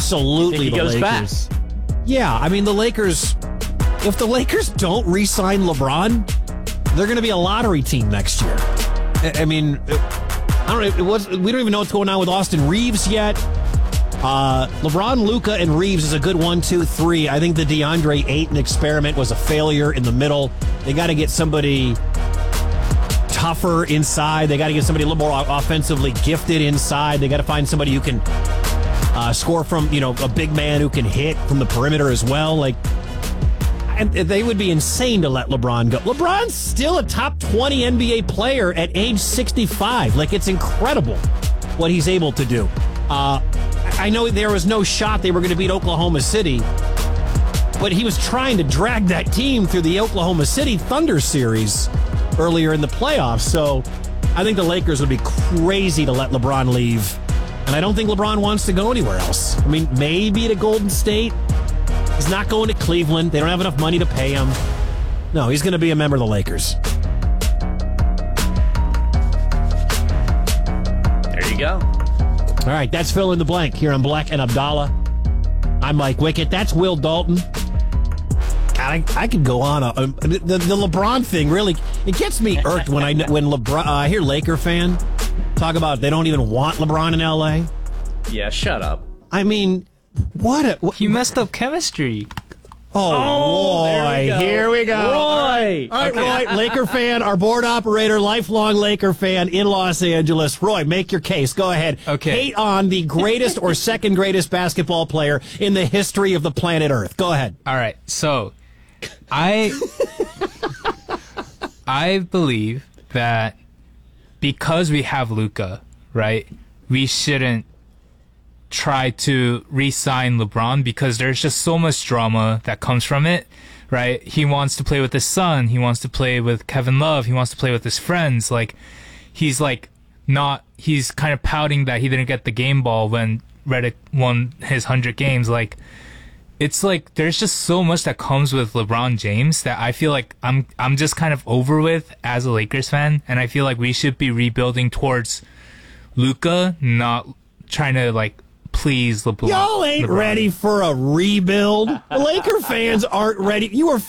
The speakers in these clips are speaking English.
Absolutely, he goes back. Yeah, I mean, the Lakers, if the Lakers don't re-sign LeBron, they're going to be a lottery team next year. I mean, I don't know. We don't even know what's going on with Austin Reeves yet. LeBron, Luka, and Reeves is a good 1, 2, 3. I think the DeAndre Ayton experiment was a failure in the middle. They got to get somebody tougher inside. They got to get somebody a little more offensively gifted inside. They got to find somebody who can score from, a big man who can hit from the perimeter as well. And they would be insane to let LeBron go. LeBron's still a top 20 NBA player at age 65. It's incredible what he's able to do. I know there was no shot they were going to beat Oklahoma City, but he was trying to drag that team through the Oklahoma City Thunder series earlier in the playoffs. So I think the Lakers would be crazy to let LeBron leave. And I don't think LeBron wants to go anywhere else. I mean, maybe to Golden State. He's not going to Cleveland. They don't have enough money to pay him. No, he's going to be a member of the Lakers. There you go. All right, that's Fill in the Blank here on Black and Abdallah. I'm Mike Wickett. That's Will Dalton. I could go on. The LeBron thing really, it gets me irked when LeBron. I hear Laker fan talk about they don't even want LeBron in L.A. Yeah, shut up. I mean, what? He messed up chemistry. Oh, Roy. Here we go. Roy. All right, Roy, Laker fan, our board operator, lifelong Laker fan in Los Angeles. Roy, make your case. Go ahead. Okay. Hate on the greatest or second greatest basketball player in the history of the planet Earth. Go ahead. All right. So, I believe that because we have Luka, right, we shouldn't try to re-sign LeBron because there's just so much drama that comes from it, right? He wants to play with his son. He wants to play with Kevin Love. He wants to play with his friends. He's kind of pouting that he didn't get the game ball when Redick won his 100 games. There's just so much that comes with LeBron James that I feel like I'm just kind of over with as a Lakers fan. And I feel like we should be rebuilding towards Luka, not trying to please LeBron. Y'all ain't ready for a rebuild. The Laker fans aren't ready. You were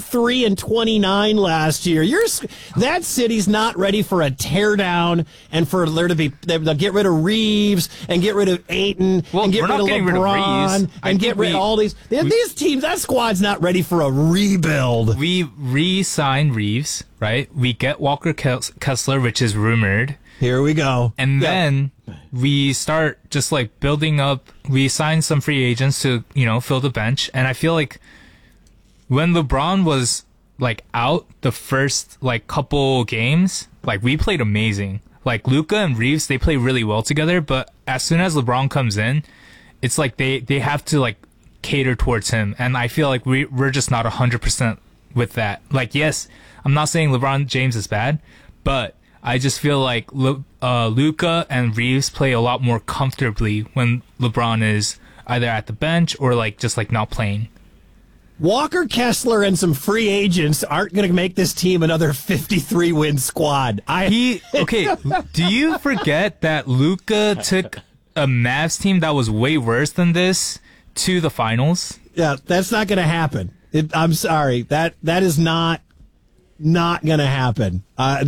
53-29 last year. That city's not ready for a teardown and for there to be. They'll get rid of Reeves and get rid of Ayton and get rid of LeBron and get rid of all these teams. That squad's not ready for a rebuild. We re-sign Reeves, right? We get Walker Kessler, which is rumored. Here we go. And then we start just building up. We sign some free agents to, fill the bench. And I feel like when LeBron was out the first couple games, we played amazing. Luka and Reeves, they play really well together. But as soon as LeBron comes in, it's they have to cater towards him. And I feel like we're just not 100% with that. Yes, I'm not saying LeBron James is bad, but I just feel like Luka and Reeves play a lot more comfortably when LeBron is either at the bench or just not playing. Walker Kessler and some free agents aren't going to make this team another 53-win squad. Do you forget that Luka took a Mavs team that was way worse than this to the finals? Yeah, that's not going to happen. I'm sorry. That is not going to happen.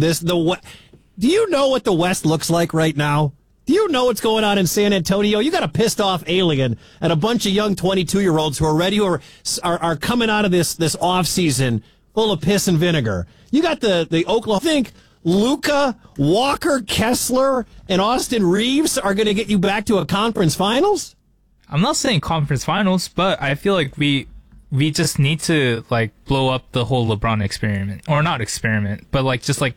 Do you know what the West looks like right now? Do you know what's going on in San Antonio? You got a pissed off alien and a bunch of young 22-year-olds who are coming out of this off season full of piss and vinegar. You got the Oklahoma. Think Luka, Walker Kessler, and Austin Reeves are going to get you back to a conference finals? I'm not saying conference finals, but I feel like we just need to blow up the whole LeBron experiment, or not experiment, but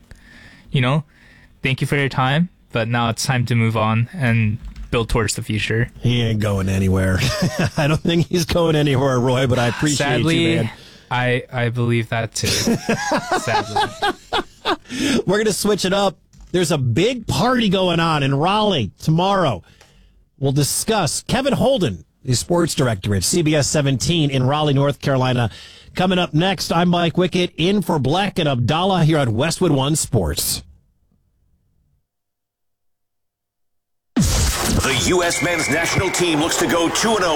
thank you for your time, but now it's time to move on and build towards the future. He ain't going anywhere. I don't think he's going anywhere, Roy, but I appreciate you, man. I believe that too. Sadly. We're going to switch it up. There's a big party going on in Raleigh tomorrow. We'll discuss Kevin Holden, the sports director at CBS 17 in Raleigh, North Carolina. Coming up next, I'm Mike Wickett in for Black and Abdallah here on Westwood One Sports. The U.S. men's national team looks to go 2-0